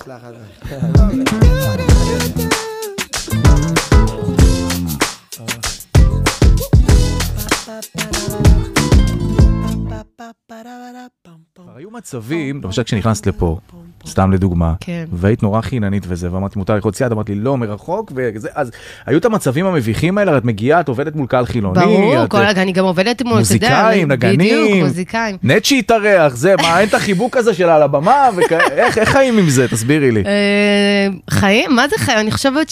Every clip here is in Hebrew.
סלח על זה. היו מצבים, למשל כשנכנסת לפה, סתם לדוגמה, והיית נורא חיננית וזה, ואמרתי, מותר לחוץ יד, אמרתי, לא, מרחוק, אז היו את המצבים המביכים האלה, את מגיעה, את עובדת מול קהל חילוני. ברור, אני גם עובדת מול, מוזיקאים, נגנים, נט שהתארח, זה, מה, אין את החיבוק הזה שלה על הבמה, איך חיים עם זה? תסבירי לי. חיים? מה זה חיים? אני חושבת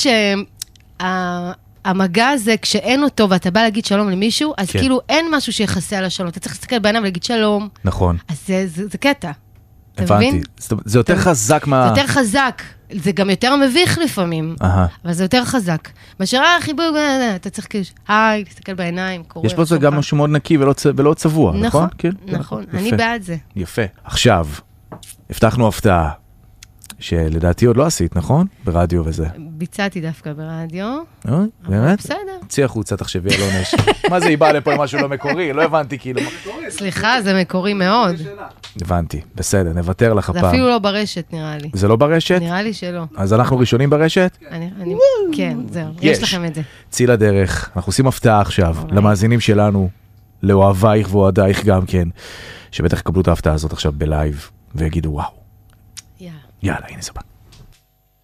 המגע הזה, כשאין אותו, ואתה בא להגיד שלום למישהו, אז כאילו אין משהו שיחסה על השלום. אתה צריך להסתכל בעיניים ולהגיד שלום. נכון. אז זה קטע. הבנתי. זה יותר חזק מה... זה יותר חזק. זה גם יותר מביך לפעמים. אבל זה יותר חזק. מאשר חיבוק, אתה צריך כאילו, היי, להסתכל בעיניים, קורא. יש פה זה גם משהו מאוד נקי ולא צבוע, נכון? נכון, אני בעד זה. יפה. עכשיו, הבטחנו הפתעה. שלדעתי עוד לא עשית, נכון? ברדיו וזה. ביצעתי דווקא ברדיו. באמת? בסדר. צי החוצה, תחשבי על עונש. מה זה, היא באה לפה עם משהו לא מקורי? לא הבנתי כאילו. סליחה, זה מקורי מאוד. הבנתי, בסדר, נוותר לך הפעם. זה אפילו לא ברשת, נראה לי. זה לא ברשת? נראה לי שלא. אז אנחנו ראשונים ברשת? כן, זהו. יש לכם את זה. צי לדרך. אנחנו עושים הפתעה עכשיו, למאזינים שלנו, לאוהבייך ואוהדייך גם כן, שבטח יקבלו את ההפתעה הזאת עכשיו בלייב, ויגידו וואו. יאללה, הנה זה בא.